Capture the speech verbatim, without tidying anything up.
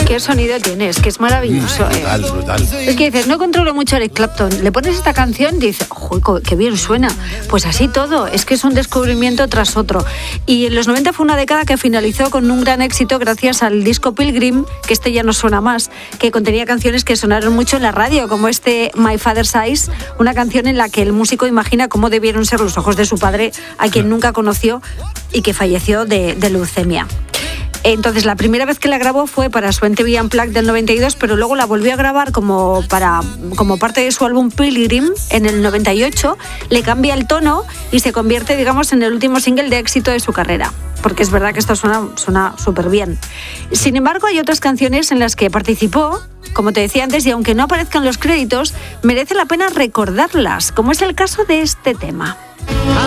Qué sonido tienes, que es maravilloso. Mm, brutal, eh. brutal. Es que dices, no controlo mucho a Eric Clapton. Le pones esta canción y dices, ¡joder, qué bien suena! Pues así todo, es que es un descubrimiento tras otro. Y en los noventa fue una década que finalizó con un gran éxito gracias al disco Pilgrim, que este ya no suena más, que contenía canciones que sonaron mucho en la radio, como este My Father's Eyes, una canción en la que el músico imagina cómo debieron ser los ojos de su padre, a quien nunca conoció y que falleció de, de leucemia. Entonces, la primera vez que la grabó fue para su M T V Unplugged del noventa y dos, pero luego la volvió a grabar como, para, como parte de su álbum Pilgrim en el noventa y ocho, le cambia el tono y se convierte, digamos, en el último single de éxito de su carrera, porque es verdad que esto suena suena súper bien. Sin embargo, hay otras canciones en las que participó, como te decía antes, y aunque no aparezcan los créditos, merece la pena recordarlas, como es el caso de este tema.